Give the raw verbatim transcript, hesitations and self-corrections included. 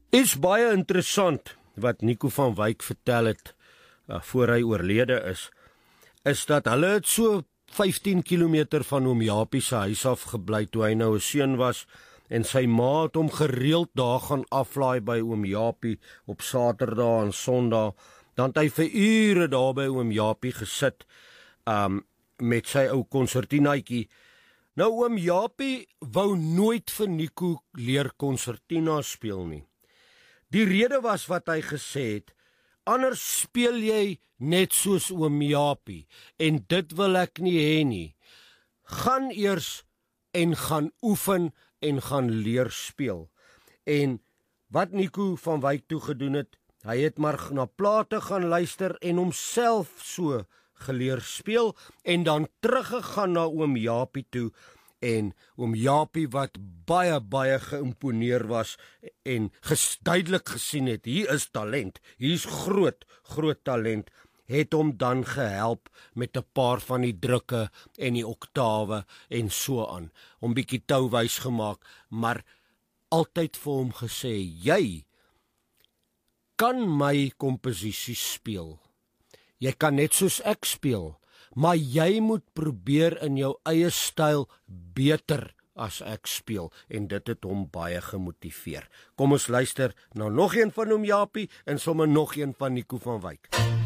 Is baie interessant wat Nico van Wyk vertel het uh, voor hy oorlede is, is dat hulle het so vyftien kilometer van oom Japie se huis af gebly toe hy nou 'n seun was, en sy ma het hom gereeld daar gaan aflaai by oom Japie op Saterdag en Sondag. Dan het hy vir ure daar by oom Japie gesit um, met sy ou konsertinaatjie. Nou oom Japie wou nooit vir Nico leer konsertina speel nie. Die rede was wat hy gesê het, anders speel jy net soos oom Japie, en dit wil ek nie hê nie. Gaan eers en gaan oefen en gaan leer speel. En wat Nico van Wyk toe gedoen het, hy het maar na plate gaan luister en homself so geleer speel, en dan teruggegaan na oom Japie toe, en oom Japie wat baie, baie geïmponeer was, en ges, duidelik gesien het, hier is talent, hier is groot, groot talent, het hom dan gehelp met 'n paar van die drukke en die oktawe en so aan, hom bietjie touwys gemaak, maar altyd vir hom gesê, jy kan my komposisies speel, jy kan net soos ek speel, maar jy moet probeer in jou eie styl beter as ek speel, en dit het hom baie gemotiveer. Kom ons luister na nog een van oom Japie en sommer nog een van Nico van Wyk.